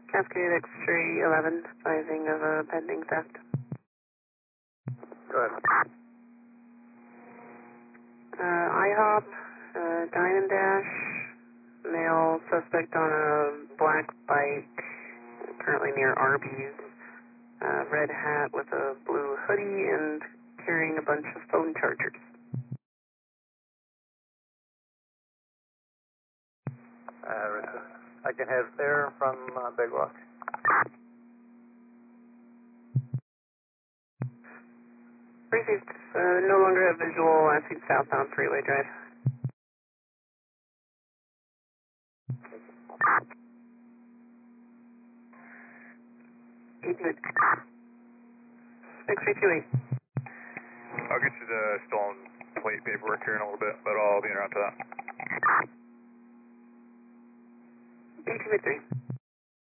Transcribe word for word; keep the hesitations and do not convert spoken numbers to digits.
Cascade X-Ray eleven, advising of a pending theft. Go ahead. Uh, IHOP, uh, Dine and Dash, male suspect on a black bike, currently near Arby's, uh, red hat with a blue hoodie and carrying a bunch of phone chargers. Uh, I can have there from uh, Big Rock. Received, uh, no longer have visual, I see southbound freeway drive. eight good. six three two eight. I'll get you the stolen plate paperwork here in a little bit, but I'll be around to that. eight two three.